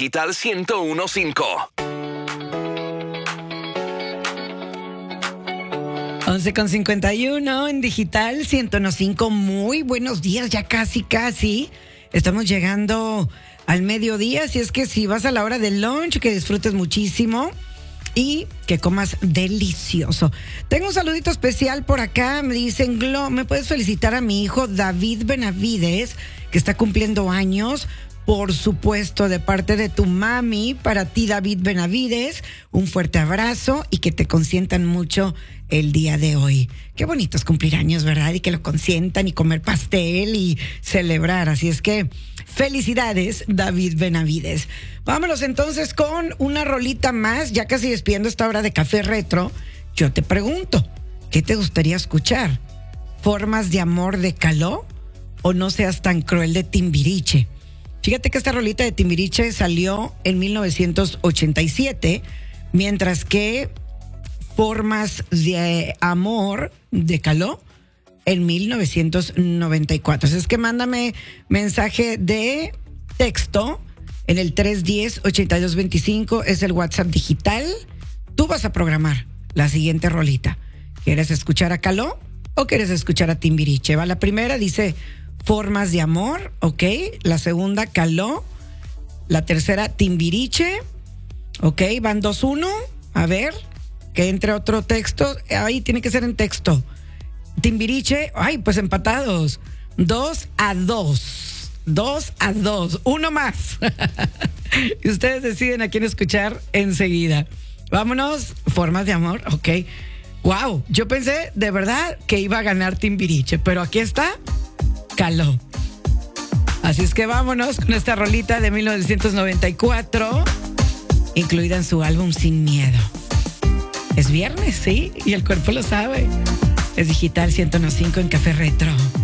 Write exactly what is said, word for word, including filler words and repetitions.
Digital ciento uno punto cinco. once con cincuenta y uno en Digital ciento uno punto cinco. Muy buenos días, ya casi, casi. Estamos llegando al mediodía, así es que si vas a la hora del lunch, que disfrutes muchísimo y que comas delicioso. Tengo un saludito especial por acá. Me dicen, Glo, ¿me puedes felicitar a mi hijo David Benavides, que está cumpliendo años? Por supuesto, de parte de tu mami, para ti, David Benavides, un fuerte abrazo y que te consientan mucho el día de hoy. Qué bonito es cumplir años, ¿verdad? Y que lo consientan y comer pastel y celebrar. Así es que felicidades, David Benavides. Vámonos entonces con una rolita más, ya casi despidiendo esta hora de Café Retro. Yo te pregunto, ¿qué te gustaría escuchar? ¿Formas de amor de Caló o No seas tan cruel de Timbiriche? Fíjate que esta rolita de Timbiriche salió en mil novecientos ochenta y siete, mientras que Formas de amor de Caló en mil novecientos noventa y cuatro. Así es que mándame mensaje de texto en el tres uno cero, ocho dos dos cinco, es el WhatsApp digital. Tú vas a programar la siguiente rolita. ¿Quieres escuchar a Caló o quieres escuchar a Timbiriche? Va, la primera dice Formas de amor, ok. La segunda, Caló. La tercera, Timbiriche. Ok, van dos uno. A ver, que entre otro texto. Ahí tiene que ser en texto. Timbiriche, ay, pues empatados. Dos a dos. Dos a dos. Uno más. Y ustedes deciden a quién escuchar enseguida. Vámonos, Formas de amor, ok. Wow, yo pensé de verdad que iba a ganar Timbiriche, pero aquí está Caló. Así es que vámonos con esta rolita de mil novecientos noventa y cuatro, incluida en su álbum Sin Miedo. Es viernes, sí, y el cuerpo lo sabe. Es Digital ciento uno punto cinco en Café Retro.